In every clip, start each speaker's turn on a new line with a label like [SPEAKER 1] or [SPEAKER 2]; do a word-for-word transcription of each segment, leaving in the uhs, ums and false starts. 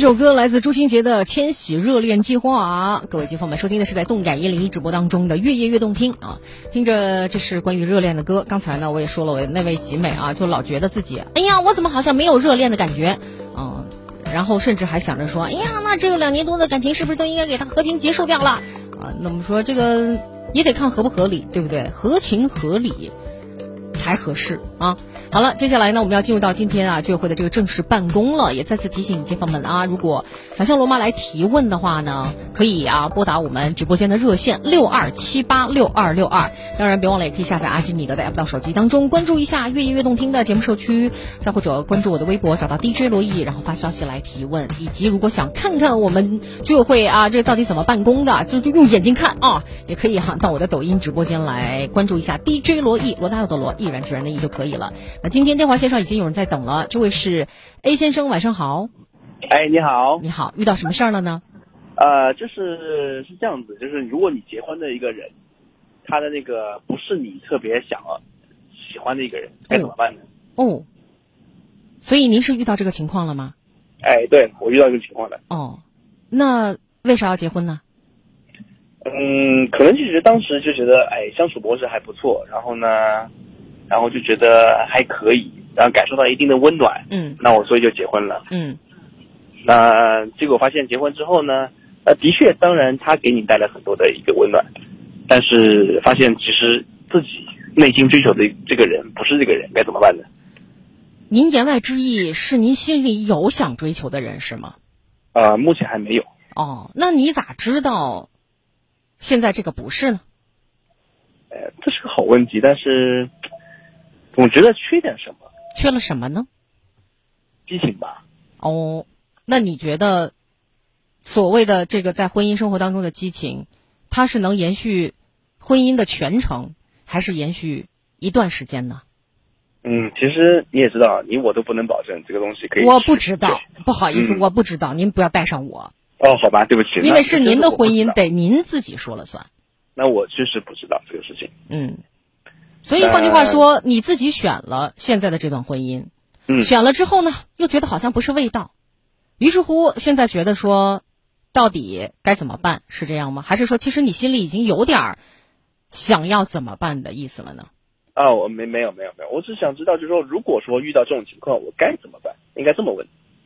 [SPEAKER 1] 这首歌来自朱星杰的《千禧热恋计划》。各位街坊们，收听的是在动感一零一直播当中的越夜越动听啊，听着这是关于热恋的歌。刚才呢我也说了，我那位集美啊，就老觉得自己哎呀我怎么好像没有热恋的感觉啊，然后甚至还想着说哎呀那这个两年多的感情是不是都应该给它和平结束掉了啊？那么说这个也得看合不合理，对不对？合情合理才合适啊。好了，接下来呢我们要进入到今天啊居委会的这个正式办公了，也再次提醒街坊们啊，如果想向罗妈来提问的话呢，可以啊拨打我们直播间的热线六二七八六二六二，当然别忘了也可以下载阿基米德的 app 到手机当中，关注一下越夜越动听的节目社区，再或者关注我的微博找到 D J 罗毅，然后发消息来提问，以及如果想看看我们居委会啊这个到底怎么办公的，就就用眼睛看啊，也可以哈、啊、到我的抖音直播间来关注一下 D J 罗毅，罗大佑的罗，毅然决然的毅就可以了。那今天电话线上已经有人在等了，这位是 A 先生，晚上好。
[SPEAKER 2] 哎，你好。
[SPEAKER 1] 你好，遇到什么事儿了呢？
[SPEAKER 2] 呃，就是是这样子，就是如果你结婚的一个人，他的那个不是你特别想喜欢的一个人，该怎么办呢？
[SPEAKER 1] 哦，所以您是遇到这个情况了吗？
[SPEAKER 2] 哎，对，我遇到这个情况的。
[SPEAKER 1] 哦，那为啥要结婚呢？
[SPEAKER 2] 嗯，可能就是当时就觉得，哎，相处模式还不错，然后呢，然后就觉得还可以，然后感受到一定的温暖，
[SPEAKER 1] 嗯，
[SPEAKER 2] 那我所以就结婚了，
[SPEAKER 1] 嗯，
[SPEAKER 2] 那结果发现结婚之后呢，呃，的确，当然他给你带来很多的一个温暖，但是发现其实自己内心追求的这个人不是这个人，该怎么办呢？
[SPEAKER 1] 您言外之意是您心里有想追求的人是吗？
[SPEAKER 2] 呃，目前还没有。
[SPEAKER 1] 哦，那你咋知道现在这个不是呢？
[SPEAKER 2] 呃，这是个好问题，但是总觉得缺点什么？
[SPEAKER 1] 缺了什么呢？
[SPEAKER 2] 激情吧。
[SPEAKER 1] 哦，那你觉得所谓的这个在婚姻生活当中的激情，它是能延续婚姻的全程，还是延续一段时间呢？
[SPEAKER 2] 嗯，其实你也知道，你我都不能保证这个东西可以。
[SPEAKER 1] 我不知道，不好意思、
[SPEAKER 2] 嗯，
[SPEAKER 1] 我不知道，您不要带上我。
[SPEAKER 2] 哦，好吧，对不起。
[SPEAKER 1] 因为是您的婚姻，得您自己说了算。
[SPEAKER 2] 那我确实不知道这个事情。
[SPEAKER 1] 嗯，所以换句话说，你自己选了现在的这段婚姻，
[SPEAKER 2] 嗯，
[SPEAKER 1] 选了之后呢，又觉得好像不是味道，于是乎现在觉得说，到底该怎么办？是这样吗？还是说，其实你心里已经有点想要怎么办的意思了呢？
[SPEAKER 2] 啊，我没没有没有没有，我只想知道，就是说，如果说遇到这种情况，我该怎么办？应该这么问。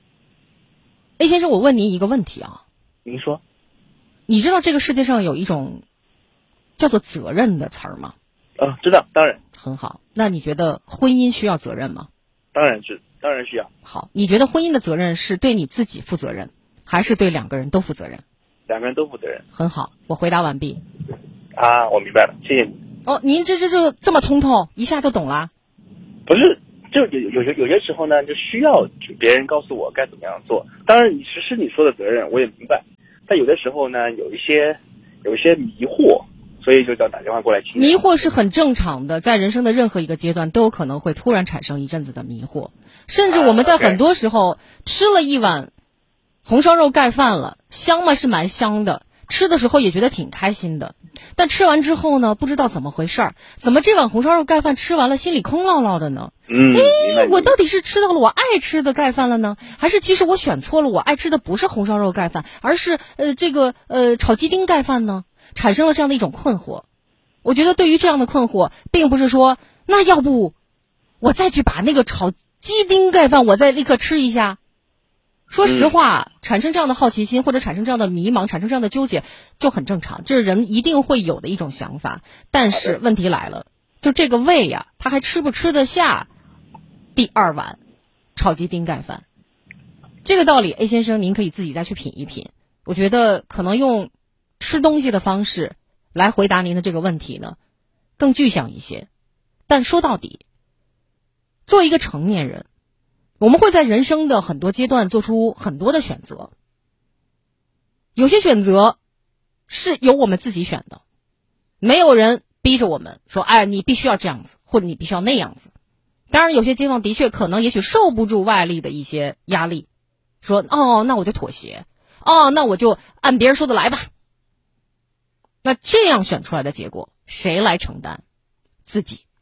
[SPEAKER 1] A 先生，我问您一个问题啊。
[SPEAKER 2] 您说。
[SPEAKER 1] 你知道这个世界上有一种叫做责任的词儿吗？
[SPEAKER 2] 啊，知道，当然。
[SPEAKER 1] 很好，那你觉得婚姻需要责任吗？
[SPEAKER 2] 当然是，当然需要。
[SPEAKER 1] 好，你觉得婚姻的责任是对你自己负责任，还是对两个人都负责任？
[SPEAKER 2] 两个人都负责任。
[SPEAKER 1] 很好，我回答完毕。
[SPEAKER 2] 啊，我明白了，谢谢你。
[SPEAKER 1] 哦，您这这这这么通透，一下就懂了。
[SPEAKER 2] 不是，就有有有有些时候呢，就需要别人告诉我该怎么样做。当然，其实你说的责任我也明白，但有的时候呢，有一些有一些迷惑，所以就要打电话过来听。
[SPEAKER 1] 迷惑是很正常的，在人生的任何一个阶段都有可能会突然产生一阵子的迷惑，甚至我们在很多时候、啊 okay、吃了一碗红烧肉盖饭了，香吗？是蛮香的，吃的时候也觉得挺开心的。但吃完之后呢，不知道怎么回事儿，怎么这碗红烧肉盖饭吃完了心里空落落的呢？
[SPEAKER 2] 嗯，
[SPEAKER 1] 哎，我到底是吃到了我爱吃的盖饭了呢，还是其实我选错了，我爱吃的不是红烧肉盖饭，而是呃这个呃炒鸡丁盖饭呢？产生了这样的一种困惑。我觉得对于这样的困惑，并不是说那要不我再去把那个炒鸡丁盖饭我再立刻吃一下。说实话、嗯、产生这样的好奇心，或者产生这样的迷茫，产生这样的纠结就很正常，这是人一定会有的一种想法。但是问题来了，就这个胃呀、啊，他还吃不吃得下第二碗炒鸡丁盖饭？这个道理 A 先生您可以自己再去品一品。我觉得可能用吃东西的方式来回答您的这个问题呢更具象一些。但说到底，做一个成年人，我们会在人生的很多阶段做出很多的选择，有些选择是由我们自己选的，没有人逼着我们说哎，你必须要这样子，或者你必须要那样子。当然有些街坊的确可能也许受不住外力的一些压力，说哦那我就妥协，哦那我就按别人说的来吧。那这样选出来的结果谁来承担？自己。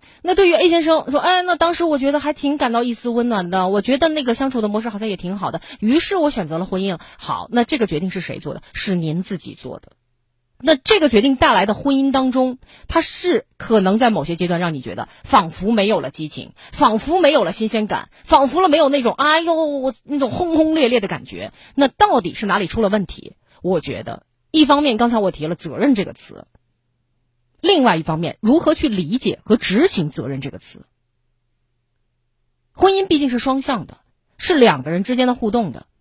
[SPEAKER 1] 那对于 A 先生说，哎，那当时我觉得还挺感到一丝温暖的，我觉得那个相处的模式好像也挺好的，于是我选择了婚姻了。好，那这个决定是谁做的？是您自己做的。那这个决定带来的婚姻当中，它是可能在某些阶段让你觉得仿佛没有了激情，仿佛没有了新鲜感，仿佛了没有那种哎呦我那种轰轰烈烈的感觉。那到底是哪里出了问题？我觉得一方面刚才我提了责任这个词，另外一方面如何去理解和执行责任这个词。婚姻毕竟是双向的，是两个人之间的互动的。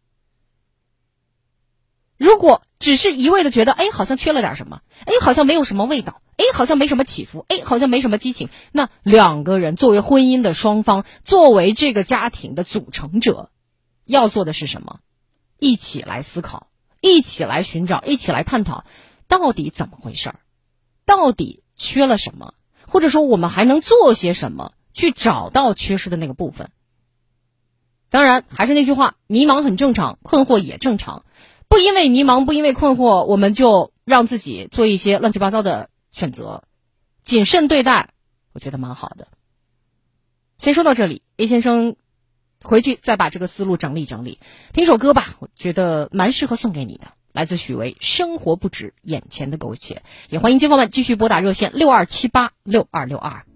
[SPEAKER 1] 如果只是一味的觉得哎好像缺了点什么，哎好像没有什么味道，哎好像没什么起伏，哎好像没什么激情，那两个人作为婚姻的双方，作为这个家庭的组成者，要做的是什么？一起来思考，一起来寻找，一起来探讨到底怎么回事儿，到底缺了什么，或者说我们还能做些什么去找到缺失的那个部分。当然还是那句话，迷茫很正常，困惑也正常，不因为迷茫，不因为困惑，我们就让自己做一些乱七八糟的选择，谨慎对待，我觉得蛮好的。先说到这里， A 先生回去再把这个思路整理整理。听首歌吧，我觉得蛮适合送给你的，来自许巍，生活不止眼前的苟且。也欢迎街坊们继续拨打热线六二七八六二六二。